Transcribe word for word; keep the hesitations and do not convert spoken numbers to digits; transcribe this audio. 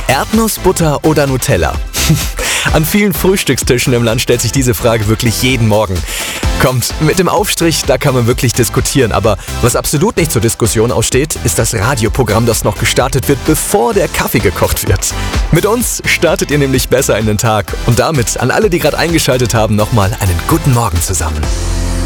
Erdnussbutter oder Nutella? An vielen Frühstückstischen im Land stellt sich diese Frage wirklich jeden Morgen. Kommt, mit dem Aufstrich, da kann man wirklich diskutieren, aber was absolut nicht zur Diskussion aussteht, ist das Radioprogramm, das noch gestartet wird, bevor der Kaffee gekocht wird. Mit uns startet ihr nämlich besser in den Tag und damit an alle, die gerade eingeschaltet haben, nochmal einen guten Morgen zusammen.